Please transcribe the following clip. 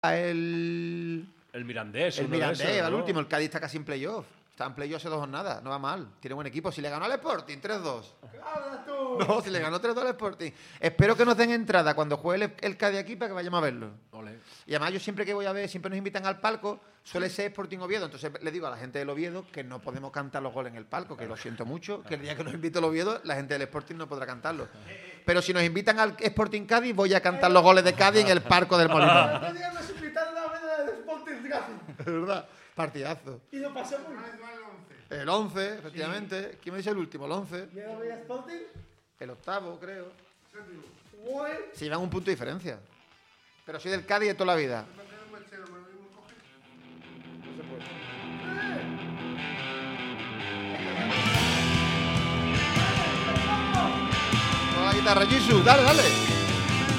El Mirandés. El Mirandés, esos, al ¿no? último. El Cádiz está casi en playoff. Está en playoff hace 2 jornadas. No va mal. Tiene buen equipo. Si le ganó al Sporting, 3-2. No, si le ganó 3-2 al Sporting. Espero que nos den entrada cuando juegue el Cádiz aquí para que vayamos a verlo. Ole. Y además yo siempre que voy a ver, siempre nos invitan al palco, suele ser Sporting Oviedo. Entonces le digo a la gente del Oviedo que no podemos cantar los goles en el palco, que lo siento mucho, que el día que nos invite el Oviedo, la gente del Sporting no podrá cantarlos. Pero si nos invitan al Sporting Cádiz, voy a cantar los goles de Cádiz en el Parco del Molinón. Es verdad, partidazo. Y lo pasó muy El 11, efectivamente. ¿Quién me dice el último? El 11. ¿Y el Sporting? El 8º, creo. Guay. Se llevan un punto de diferencia. Pero soy del Cádiz de toda la vida. Con la guitarra, Jesús, dale, dale.